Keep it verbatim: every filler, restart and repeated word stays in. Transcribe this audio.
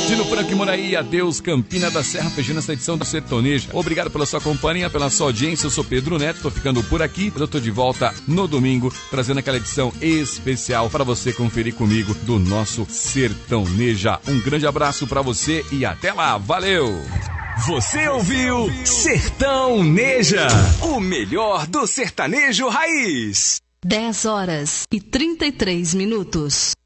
Dino Franco e Moraí, adeus Campina da Serra, fechando essa edição do Sertanejo. Obrigado pela sua companhia, pela sua audiência. Eu sou Pedro Neto, tô ficando por aqui. Eu tô de volta no domingo, trazendo aquela edição especial para você conferir comigo do nosso Sertaneja. Um grande abraço para você e até lá. Valeu! Você ouviu Sertaneja, o melhor do sertanejo raiz. dez horas e trinta e três minutos.